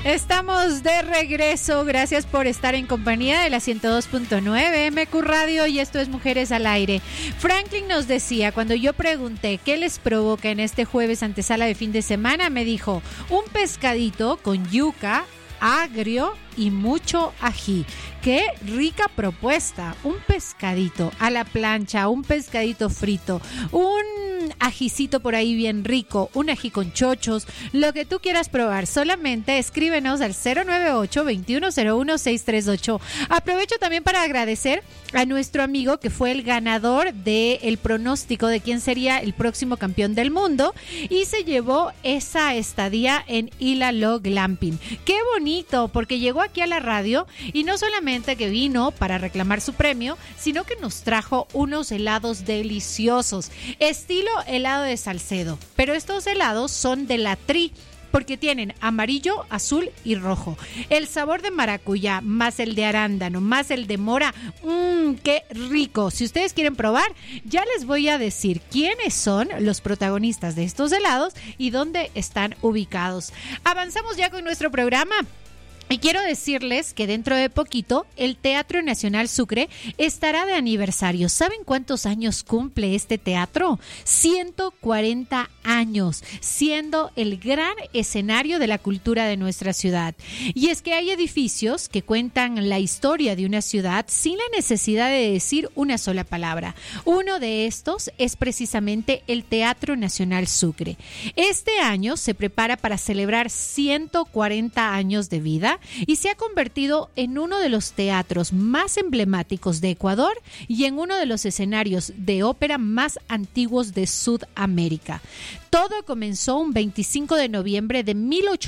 Estamos de regreso, gracias por estar en compañía de la 102.9 MQ Radio y esto es Mujeres al Aire. Franklin nos decía, cuando yo pregunté qué les provoca en este jueves antesala de fin de semana, me dijo, un pescadito con yuca, agrio y mucho ají. ¡Qué rica propuesta! Un pescadito a la plancha, un pescadito frito, un ajicito por ahí bien rico, un ají con chochos, lo que tú quieras probar. Solamente escríbenos al 098-2101-638. Aprovecho también para agradecer a nuestro amigo que fue el ganador del pronóstico de quién sería el próximo campeón del mundo y se llevó esa estadía en Ilaló Glamping. ¡Qué bonito! Porque llegó aquí a la radio y no solamente que vino para reclamar su premio, sino que nos trajo unos helados deliciosos, estilo helado de Salcedo. Pero estos helados son de la Tri, porque tienen amarillo, azul y rojo. El sabor de maracuyá, más el de arándano, más el de mora. ¡Qué rico! Si ustedes quieren probar, ya les voy a decir quiénes son los protagonistas de estos helados y dónde están ubicados. Avanzamos ya con nuestro programa. Y quiero decirles que dentro de poquito el Teatro Nacional Sucre estará de aniversario. ¿Saben cuántos años cumple este teatro? 140 años, siendo el gran escenario de la cultura de nuestra ciudad. Y es que hay edificios que cuentan la historia de una ciudad sin la necesidad de decir una sola palabra. Uno de estos es precisamente el Teatro Nacional Sucre. Este año se prepara para celebrar 140 años de vida y se ha convertido en uno de los teatros más emblemáticos de Ecuador y en uno de los escenarios de ópera más antiguos de Sudamérica. Todo comenzó un 25 de noviembre de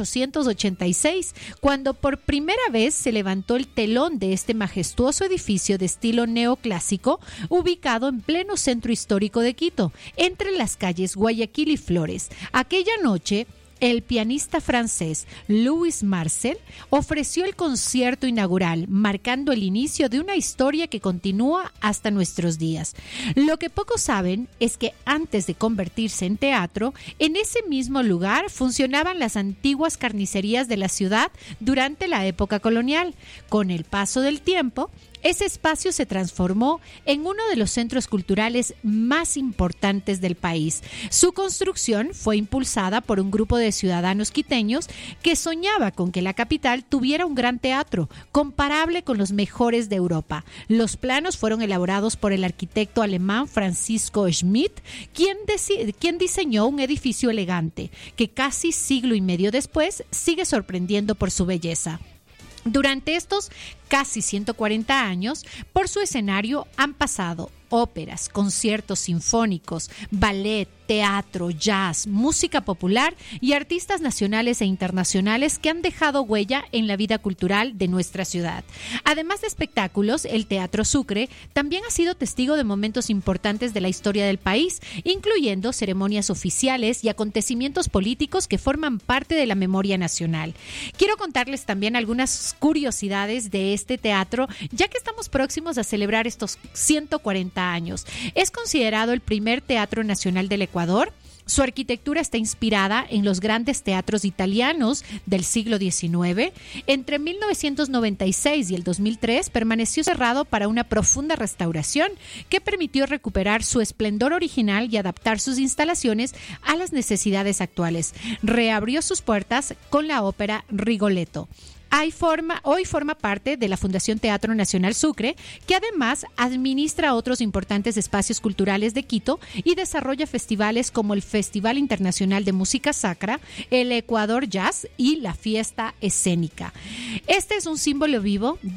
1886, cuando por primera vez se levantó el telón de este majestuoso edificio de estilo neoclásico, ubicado en pleno centro histórico de Quito, entre las calles Guayaquil y Flores. Aquella noche, el pianista francés Louis Marcel ofreció el concierto inaugural, marcando el inicio de una historia que continúa hasta nuestros días. Lo que pocos saben es que antes de convertirse en teatro, en ese mismo lugar funcionaban las antiguas carnicerías de la ciudad durante la época colonial. Con el paso del tiempo, ese espacio se transformó en uno de los centros culturales más importantes del país. Su construcción fue impulsada por un grupo de ciudadanos quiteños que soñaba con que la capital tuviera un gran teatro, comparable con los mejores de Europa. Los planos fueron elaborados por el arquitecto alemán Francisco Schmidt, quien diseñó un edificio elegante, que casi siglo y medio después sigue sorprendiendo por su belleza. Durante estos casi 140 años, por su escenario han pasado óperas, conciertos sinfónicos, ballet, teatro, jazz, música popular y artistas nacionales e internacionales que han dejado huella en la vida cultural de nuestra ciudad. Además de espectáculos, el Teatro Sucre también ha sido testigo de momentos importantes de la historia del país, incluyendo ceremonias oficiales y acontecimientos políticos que forman parte de la memoria nacional. Quiero contarles también algunas curiosidades de este teatro, ya que estamos próximos a celebrar estos 140 años. Es considerado el primer teatro nacional del Ecuador. Su arquitectura está inspirada en los grandes teatros italianos del siglo XIX. Entre 1996 y el 2003 permaneció cerrado para una profunda restauración que permitió recuperar su esplendor original y adaptar sus instalaciones a las necesidades actuales. Reabrió sus puertas con la ópera Rigoletto. Hoy forma parte de la Fundación Teatro Nacional Sucre, que además administra otros importantes espacios culturales de Quito y desarrolla festivales como el Festival Internacional de Música Sacra, el Ecuador Jazz y la Fiesta Escénica. Este es un símbolo vivo de